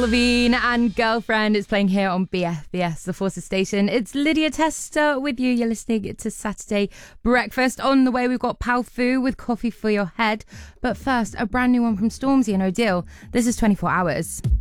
Lavigne and Girlfriend is playing here on BFBS, the Forces Station. It's Lydia Tester with you. You're listening to Saturday Breakfast. On the way, we've got Pal Fu with Coffee for Your Head. But first, a brand new one from Stormzy and Odile. This is 24 Hours.